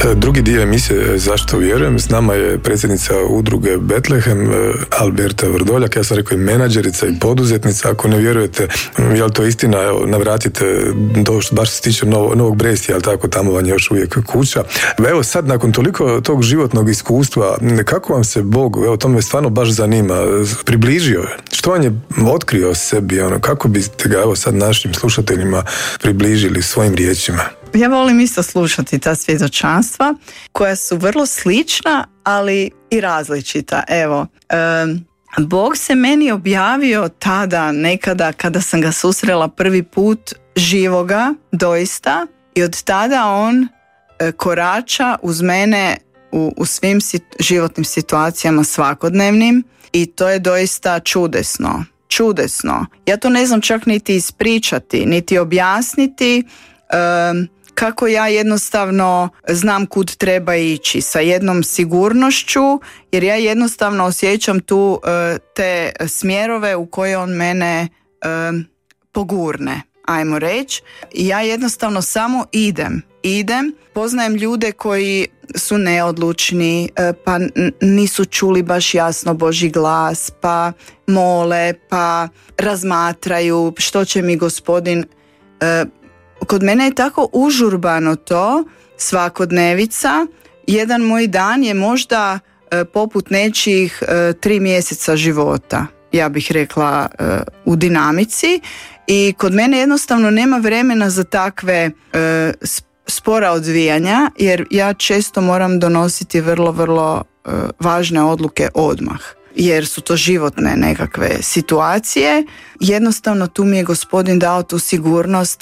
Drugi dio emisije Zašto vjerujem, s nama je predsjednica udruge Betlehem, Alberta Vrdoljak. Ja sam rekao i menadžerica i poduzetnica. Ako ne vjerujete, je li to istina, evo, navratite, baš se tiče Novog Bresja, ali tako, tamo vam je još uvijek kuća. Evo sad, nakon toliko tog životnog iskustva, kako vam se Bog, evo, to me stvarno baš zanima, približio je? Što vam je otkrio sebi, kako biste ga, evo, sad našim slušateljima približili svojim riječima? Ja volim isto slušati ta svjedočanstva koja su vrlo slična, ali i različita. Evo, Bog se meni objavio tada, nekada kada sam ga susrela prvi put živoga, doista, i od tada on korača uz mene u svim životnim situacijama svakodnevnim i to je doista čudesno. Ja to ne znam čak niti ispričati, niti objasniti kako ja jednostavno znam kud treba ići sa jednom sigurnošću, jer ja jednostavno osjećam tu te smjerove u koje on mene pogurne, ajmo reći. I ja jednostavno samo idem, poznajem ljude koji su neodlučni, pa nisu čuli baš jasno Božji glas, pa mole, pa razmatraju što će mi Gospodin. Kod mene je tako užurbano to, svakodnevica. Jedan moj dan je možda poput nečijih 3 mjeseca života, ja bih rekla, u dinamici. I kod mene jednostavno nema vremena za takve spora odvijanja, jer ja često moram donositi vrlo važne odluke odmah, jer su to životne nekakve situacije. Jednostavno tu mi je Gospodin dao tu sigurnost